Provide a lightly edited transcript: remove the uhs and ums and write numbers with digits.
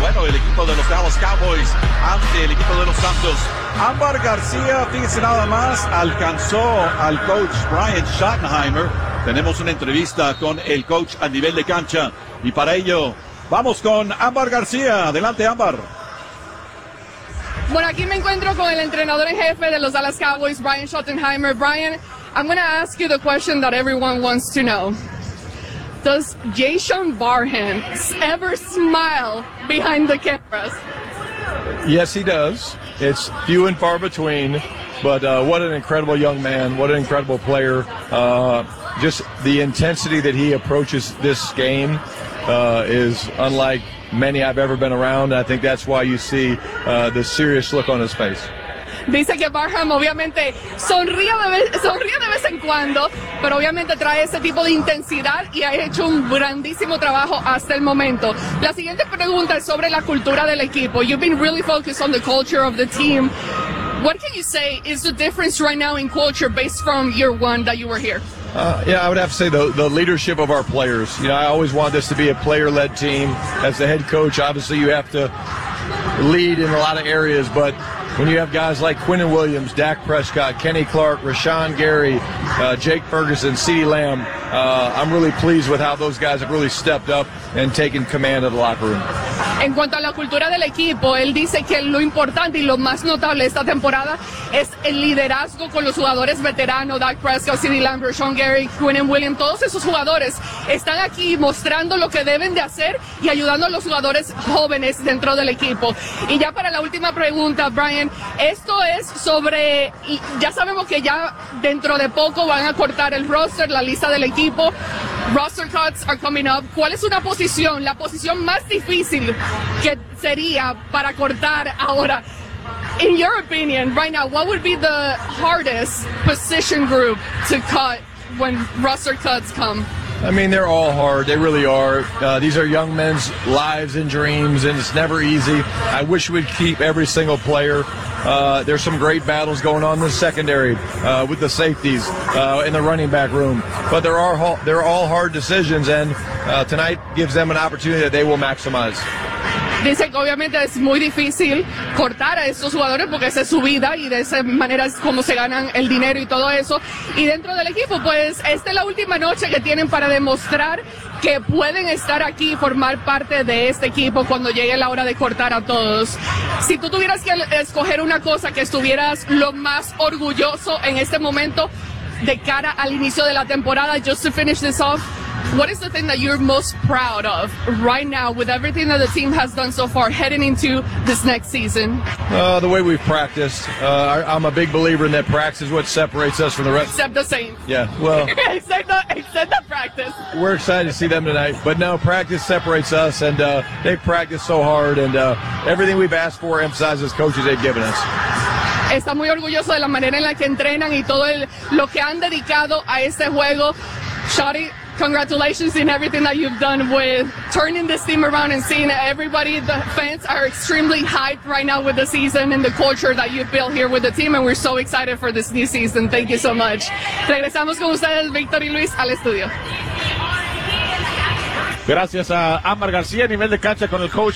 bueno, el equipo de los Dallas Cowboys ante el equipo de los Santos. Ámbar García, fíjese nada más, alcanzó al coach Brian Schottenheimer. Tenemos una entrevista con el coach a nivel de cancha y para ello vamos con Ámbar García. Adelante, Ámbar. Bueno, aquí me encuentro con el entrenador en jefe de los Dallas Cowboys, Brian Schottenheimer. Brian, I'm going to ask you the question that everyone wants to know. Does Jayshon Barham ever smile behind the cameras? Yes, he does. It's few and far between, but what an incredible young man, what an incredible player. Just the intensity that he approaches this game is unlike many I've ever been around. I think that's why you see the serious look on his face. Dice que Barham obviamente sonríe de vez en cuando, pero obviamente trae ese tipo de intensidad y ha hecho un grandísimo trabajo hasta el momento. La siguiente pregunta es sobre la cultura del equipo. You've been really focused on the culture of the team. What can you say is the difference right now in culture based from year one that you were here? Yeah, I would have to say the leadership of our players. You know, I always want this to be a player-led team. As the head coach, obviously you have to lead in a lot of areas, but when you have guys like Quinnen Williams, Dak Prescott, Kenny Clark, Rashawn Gary, Jake Ferguson, CeeDee Lamb, I'm really pleased with how those guys have really stepped up and taken command of the locker room. En cuanto a la cultura del equipo, él dice que lo importante y lo más notable esta temporada es el liderazgo con los jugadores veteranos, Dak Prescott, CeeDee Lamb, Rashawn Gary, Quinnen Williams. Todos esos jugadores están aquí mostrando lo que deben de hacer y ayudando a los jugadores jóvenes dentro del equipo. Y ya para la última pregunta, Brian, esto es sobre, ya sabemos que ya dentro de poco van a cortar el roster, la lista del equipo. Roster cuts are coming up. ¿Cuál es una posición, la posición más difícil que sería para cortar ahora? In your opinion, right now, what would be the hardest position group to cut when roster cuts come? I mean, they're all hard. They really are. These are young men's lives and dreams, and it's never easy. I wish we'd keep every single player. There's some great battles going on in the secondary with the safeties in the running back room. But they're all hard decisions, and tonight gives them an opportunity that they will maximize. Dice que obviamente es muy difícil cortar a estos jugadores porque esa es su vida y de esa manera es como se ganan el dinero y todo eso. Y dentro del equipo, pues esta es la última noche que tienen para demostrar que pueden estar aquí y formar parte de este equipo cuando llegue la hora de cortar a todos. Si tú tuvieras que escoger una cosa que estuvieras lo más orgulloso en este momento de cara al inicio de la temporada, just to finish this off, what is the thing that you're most proud of right now with everything that the team has done so far heading into this next season? The way we've practiced. I'm a big believer in that practice is what separates us from the rest. Except the Saints. Yeah, well. except the practice. We're excited to see them tonight. But no, practice separates us, and they've practiced so hard, and everything we've asked for emphasizes coaches they've given us. Está muy orgulloso de la manera en la que entrenan y todo lo que han dedicado a este juego. Shotty, congratulations in everything that you've done with turning this team around and seeing everybody. The fans are extremely hyped right now with the season and the culture that you've built here with the team, and we're so excited for this new season. Thank you so much. Regresamos con ustedes, Víctor y Luis, al estudio. Gracias a Ámbar García a nivel de cancha con el coach